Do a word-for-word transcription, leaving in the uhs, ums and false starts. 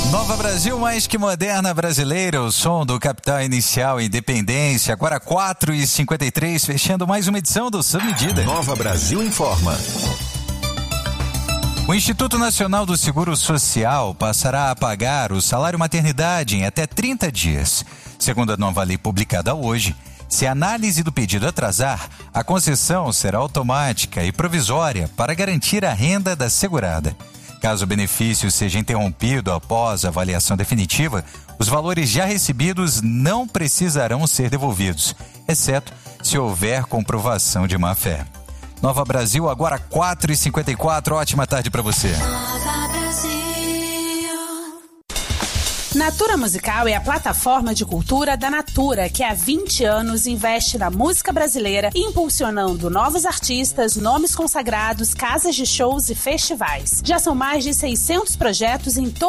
Nova Brasil, mais que moderna brasileira, o som do Capital Inicial Independência, agora quatro e cinquenta e três, fechando mais uma edição do Sob Medida. Nova Brasil informa. O Instituto Nacional do Seguro Social passará a pagar o salário maternidade em até trinta dias. Segundo a nova lei publicada hoje, se a análise do pedido atrasar, a concessão será automática e provisória para garantir a renda da segurada. Caso o benefício seja interrompido após a avaliação definitiva, os valores já recebidos não precisarão ser devolvidos, exceto se houver comprovação de má-fé. Nova Brasil, agora quatro e cinquenta e quatro. Ótima tarde para você. Nova Brasil. Natura Musical é a plataforma de cultura da Natura, que há vinte anos investe na música brasileira, impulsionando novos artistas, nomes consagrados, casas de shows e festivais. Já são mais de seiscentos projetos em todo